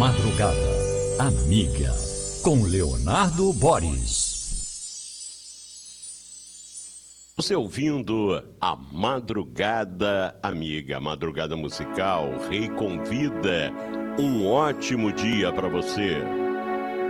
Madrugada Amiga, com Leonardo Boris. Você ouvindo a Madrugada Amiga, Madrugada Musical, Rei convida. Um ótimo dia para você.